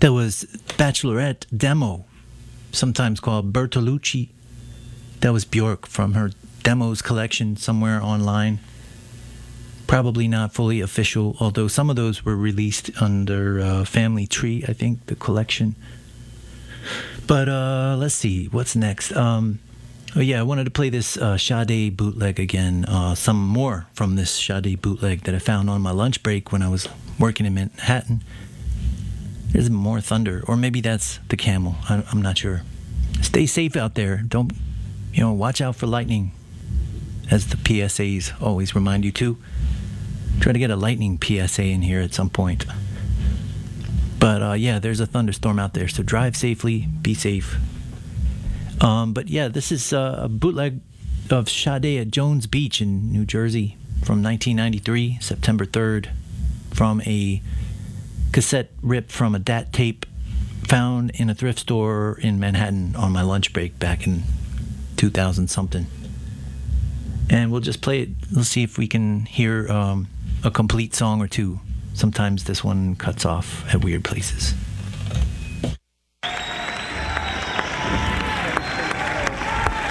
That was Bachelorette Demo, sometimes called Bertolucci. That was Björk from her Demos collection somewhere online. Probably not fully official, although some of those were released under Family Tree, I think, the collection. But let's see, what's next? Oh yeah, I wanted to play this Sade bootleg again. Some more from this Sade bootleg that I found on my lunch break when I was working in Manhattan. There's more thunder, or maybe that's the Camel. I'm not sure. Stay safe out there. Don't, watch out for lightning, as the PSAs always remind you to. Try to get a lightning PSA in here at some point. But yeah, there's a thunderstorm out there, so drive safely, be safe. But yeah, this is a bootleg of Sade at Jones Beach in New Jersey from 1993, September 3rd, from a cassette rip from a DAT tape found in a thrift store in Manhattan on my lunch break back in 2000-something. And we'll just play it. Let's see if we can hear a complete song or two. Sometimes this one cuts off at weird places.